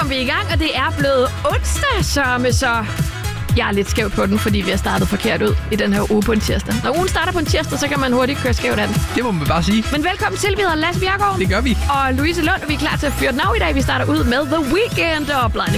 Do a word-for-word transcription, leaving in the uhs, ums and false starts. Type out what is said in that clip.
kom vi i gang, og det er blevet onsdag, så, så jeg er lidt skæv på den, fordi vi har startet forkert ud i den her uge på en tirsdag. Når ugen starter på en tirsdag, så kan man hurtigt køre skævt af den. Det må man bare sige. Men velkommen til, vi hedder Lasse Bjerregaard. Det gør vi. Og Louise Lund, og vi er klar til at fyre den af i dag. Vi starter ud med The Weeknd og Blinding